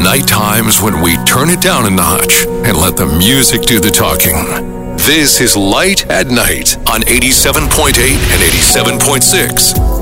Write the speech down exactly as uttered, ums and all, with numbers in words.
night times when we turn it down a notch and let the music do the talking. This is Light at Night on eighty-seven point eight and eighty-seven point six